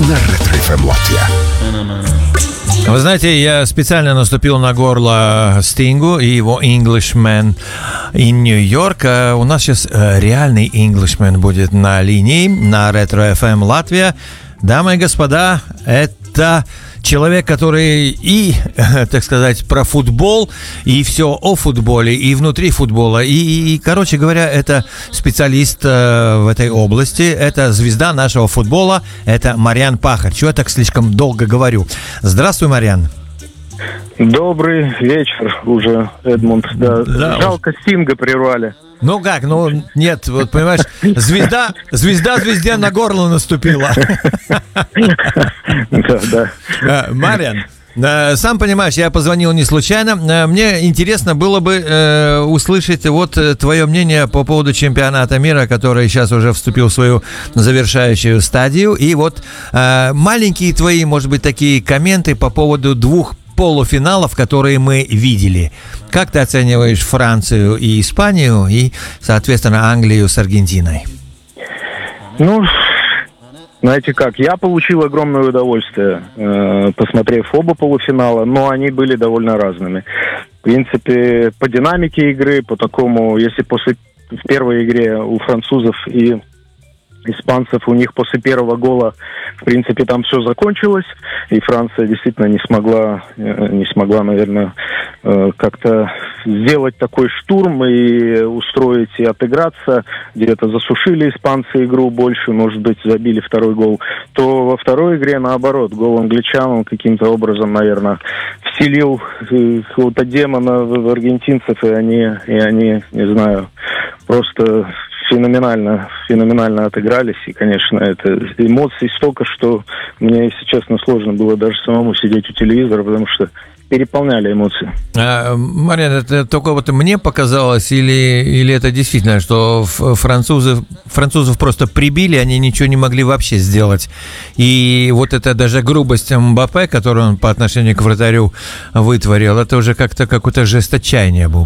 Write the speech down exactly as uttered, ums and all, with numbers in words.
на Ретро эф эм Латвия. Вы знаете, я специально наступил на горло Стингу и его Englishman in New York. У нас сейчас реальный Englishman будет на линии на Ретро эф эм Латвия. Дамы и господа, это человек, который и, так сказать, про футбол, и все о футболе, и внутри футбола. И, и короче говоря, это специалист э, в этой области. Это звезда нашего футбола. Это Мариан Пахарь. Чего я так слишком долго говорю? Здравствуй, Мариан. Добрый вечер уже, Эдмунд. Да. Да, жалко, Стинга прервали. Ну как, ну нет, вот понимаешь, звезда, звезда звезде на горло наступила. Да, да. Мариан, сам понимаешь, я позвонил не случайно. Мне интересно было бы э, услышать вот твое мнение по поводу чемпионата мира, который сейчас уже вступил в свою завершающую стадию. И вот э, маленькие твои, может быть, такие комменты по поводу двух полуфиналов, которые мы видели. Как ты оцениваешь Францию и Испанию и, соответственно, Англию с Аргентиной? Ну, знаете как, я получил огромное удовольствие, э, посмотрев оба полуфинала, но они были довольно разными. В принципе, по динамике игры, по такому, если после в первой игре у французов и испанцев, у них после первого гола, в принципе, там все закончилось, и Франция действительно не смогла, не смогла, наверное, как-то сделать такой штурм и устроить и отыграться, где-то засушили испанцы игру больше, может быть, забили второй гол, то во второй игре, наоборот, гол англичан, он каким-то образом, наверное, вселил какого-то демона в аргентинцев, и они, и они, не знаю, просто феноменально, феноменально отыгрались. И, конечно, это эмоций столько, что мне, если честно, сложно было даже самому сидеть у телевизора, потому что переполняли эмоции. А, Марьян, это только вот мне показалось, или, или это действительно, что французы, французов просто прибили, они ничего не могли вообще сделать. И вот это даже грубость Мбаппе, которую он по отношению к вратарю вытворил, это уже как-то какой-то жест отчаяния был.